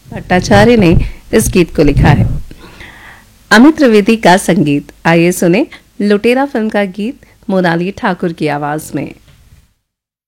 भट्टाचार्य ने इस गीत को लिखा है। अमित त्रिवेदी का संगीत। आइए सुने लुटेरा फिल्म का गीत मोनाली ठाकुर की आवाज में।